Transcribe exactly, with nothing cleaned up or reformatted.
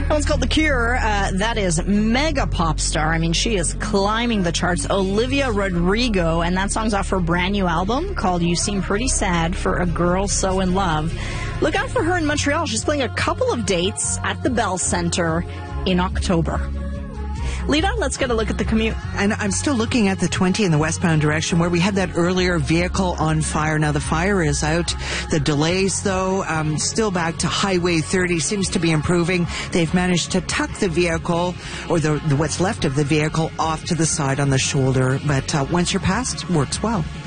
one's called The Cure. Uh, that is mega pop star. I mean, she is climbing the charts. Olivia Rodrigo, and that song's off her brand new album called You Seem Pretty Sad for a Girl So in Love. Look out for her in Montreal. She's playing a couple of dates at the Bell Centre in October. Lita, let's get a look at the commute. And I'm still looking at the twenty in the westbound direction where we had that earlier vehicle on fire. Now the fire is out. The delays, though, um, still back to Highway thirty seems to be improving. They've managed to tuck the vehicle, or the, the what's left of the vehicle, off to the side on the shoulder. But uh, once you're past, works well.